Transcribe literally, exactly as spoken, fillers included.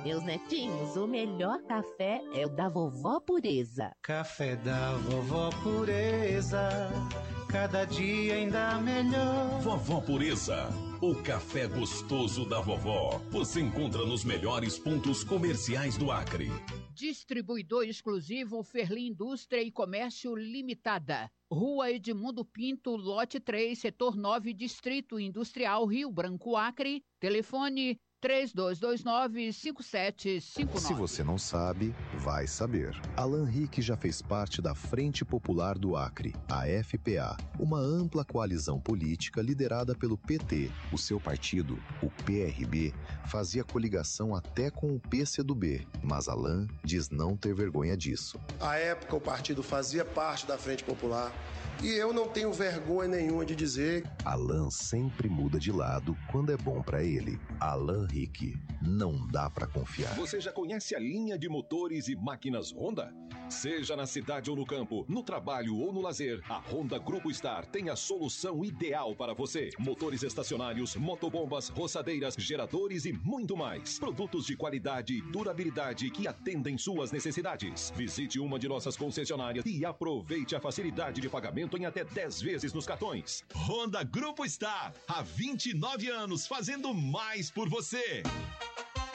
Meus netinhos, o melhor café é o da Vovó Pureza. Café da Vovó Pureza, cada dia ainda melhor. Vovó Pureza, o café gostoso da vovó. Você encontra nos melhores pontos comerciais do Acre. Distribuidor exclusivo Ferli Indústria e Comércio Limitada. Rua Edmundo Pinto, lote três, setor nove, Distrito Industrial, Rio Branco, Acre. Telefone três dois dois nove, cinco sete cinco nove. Se você não sabe, vai saber. Alan Rick já fez parte da Frente Popular do Acre, a F P A, uma ampla coalizão política liderada pelo P T. O seu partido, o P R B, fazia coligação até com o P C do B, mas Alan diz não ter vergonha disso. À época, o partido fazia parte da Frente Popular. E eu não tenho vergonha nenhuma de dizer. Alan sempre muda de lado quando é bom pra ele. Alan Rick, não dá pra confiar. Você já conhece a linha de motores e máquinas Honda? Seja na cidade ou no campo, no trabalho ou no lazer, a Honda Grupo Star tem a solução ideal para você. Motores estacionários, motobombas, roçadeiras, geradores e muito mais. Produtos de qualidade e durabilidade que atendem suas necessidades. Visite uma de nossas concessionárias e aproveite a facilidade de pagamento em até dez vezes nos cartões. Honda Grupo Star, há vinte e nove anos fazendo mais por você.